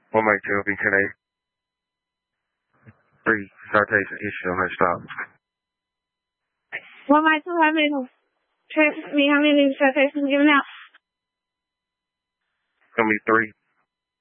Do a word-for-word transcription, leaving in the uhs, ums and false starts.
One mic two, be ten eight. Three, citation issue on her stop. One mic two, how many, me, how many citations given out? It's gonna be three.